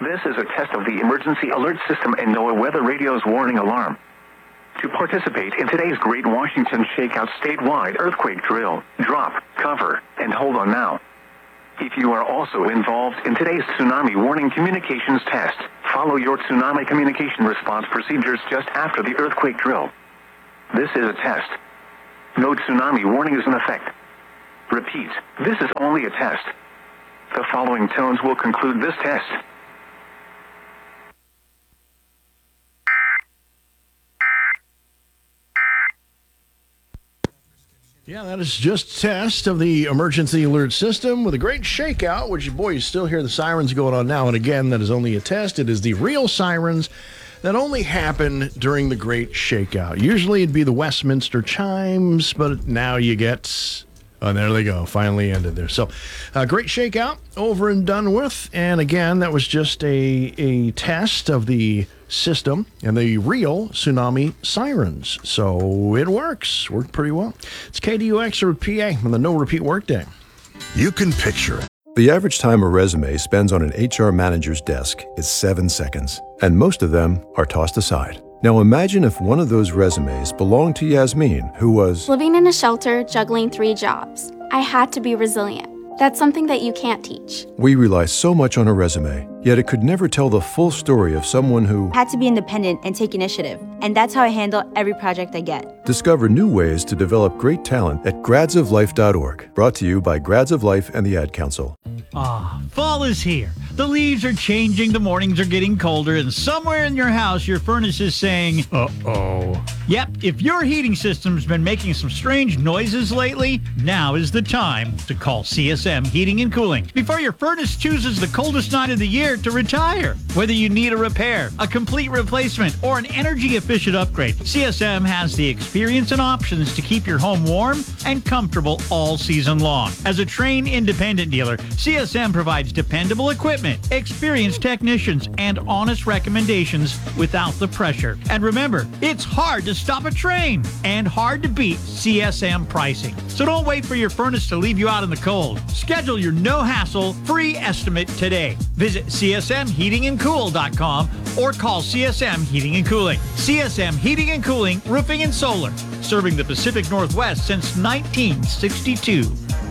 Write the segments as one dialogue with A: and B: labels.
A: This is a test of the emergency alert system and NOAA Weather Radio's warning alarm. To participate in today's Great Washington Shakeout statewide earthquake drill, drop, cover, and hold on now. If you are also involved in today's tsunami warning communications test, follow your tsunami communication response procedures just after the earthquake drill. This is a test. No tsunami warning is in effect. Repeat, this is only a test. The following tones will conclude this test.
B: Yeah, that is just a test of the emergency alert system with a great shakeout, which, boy, you still hear the sirens going on now. And again, that is only a test. It is the real sirens that only happen during the great shakeout. Usually it'd be the Westminster chimes, but now you get... Oh, there they go. Finally ended there. So, great shakeout over and done with. And again, that was just a test of the system and the real tsunami sirens. So it works. Worked pretty well. It's KDUX or PA on the No Repeat Workday.
C: You can picture it. The average time a resume spends on an HR manager's desk is 7 seconds, and most of them are tossed aside. Now imagine if one of those resumes belonged to Yasmin, who was
D: living in a shelter, juggling 3 jobs. I had to be resilient. That's something that you can't teach.
C: We rely so much on a resume, yet it could never tell the full story of someone who
E: had to be independent and take initiative. And that's how I handle every project I get.
C: Discover new ways to develop great talent at gradsoflife.org. Brought to you by Grads of Life and the Ad Council.
F: Fall is here. The leaves are changing, the mornings are getting colder, and somewhere in your house, your furnace is saying, uh-oh. Yep, if your heating system's been making some strange noises lately, now is the time to call CSM Heating and Cooling before your furnace chooses the coldest night of the year to retire. Whether you need a repair, a complete replacement, or an energy-efficient upgrade, CSM has the experience and options to keep your home warm and comfortable all season long. As a Trane independent dealer, CSM provides dependable equipment, experienced technicians, and honest recommendations without the pressure. And remember, it's hard to stop a Trane and hard to beat CSM pricing. So don't wait for your furnace to leave you out in the cold. Schedule your no-hassle free estimate today. Visit csmheatingandcool.com or call CSM Heating and Cooling. CSM Heating and Cooling, Roofing and Solar, serving the Pacific Northwest since 1962.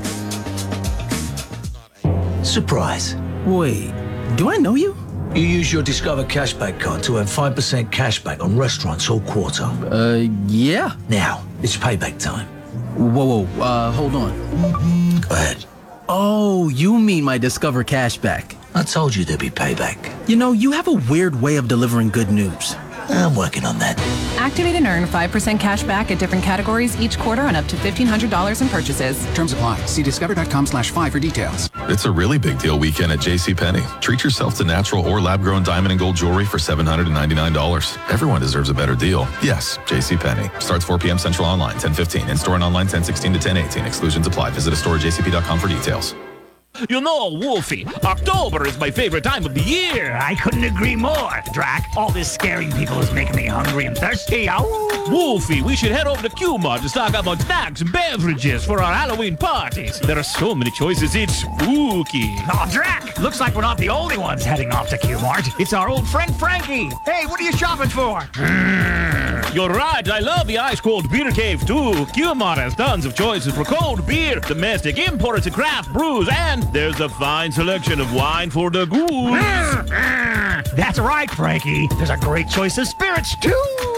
G: Surprise.
H: Wait, do I know you?
G: You use your Discover Cashback card to earn 5% cashback on restaurants all quarter.
H: Yeah.
G: Now, it's payback time.
H: Whoa, hold on.
G: Go ahead.
H: Oh, you mean my Discover Cashback.
G: I told you there'd be payback.
H: You know, you have a weird way of delivering good news.
G: I'm working on that.
I: Activate and earn 5% cash back at different categories each quarter on up to $1,500 in purchases.
J: Terms apply. See discover.com/5 for details.
K: It's a really big deal weekend at JCPenney. Treat yourself to natural or lab-grown diamond and gold jewelry for $799. Everyone deserves a better deal. Yes, JCPenney. Starts 4 p.m. Central online, 10:15. In-store and online, 10:16 to 10:18. Exclusions apply. Visit a store at jcp.com for details.
L: You know, Wolfie, October is my favorite time of the year.
M: I couldn't agree more, Drac. All this scaring people is making me hungry and thirsty. Ow.
L: Wolfie, we should head over to Q-Mart to stock up on snacks and beverages for our Halloween parties. There are so many choices, it's spooky.
M: Oh, Drac, looks like we're not the only ones heading off to Q-Mart. It's our old friend Frankie. Hey, what are you shopping for?
L: You're right, I love the ice-cold beer cave, too. Q-Mart has tons of choices for cold beer, domestic imported to craft brews, and there's a fine selection of wine for the goose.
M: That's right, Frankie. There's a great choice of spirits, too.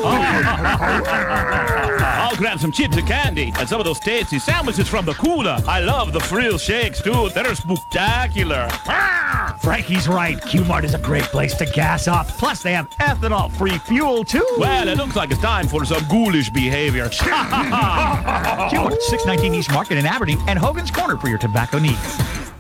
L: I'll grab some chips and candy and some of those tasty sandwiches from the cooler. I love the frill shakes, too. They're spectacular.
M: Frankie's right. Q-Mart is a great place to gas up. Plus, they have ethanol-free fuel, too.
L: Well, it looks like it's time for some ghoulish behavior.
M: Q-Mart, 619 East Market in Aberdeen, and Hogan's Corner for your tobacco needs.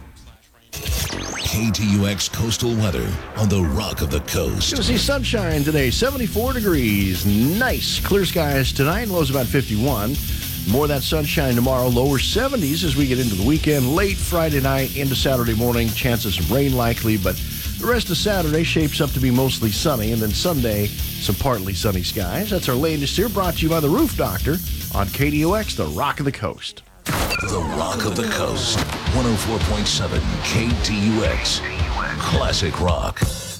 N: KTUX Coastal Weather on the Rock of the Coast.
B: Going to see sunshine today, 74 degrees. Nice. Clear skies tonight, lows about 51. More of that sunshine tomorrow, lower 70s as we get into the weekend. Late Friday night into Saturday morning, chances of rain likely, but the rest of Saturday shapes up to be mostly sunny, and then Sunday, some partly sunny skies. That's our latest here, brought to you by the Roof Doctor on KDUX, the Rock of the Coast.
N: The Rock of the Coast, 104.7 KTUX, Classic Rock.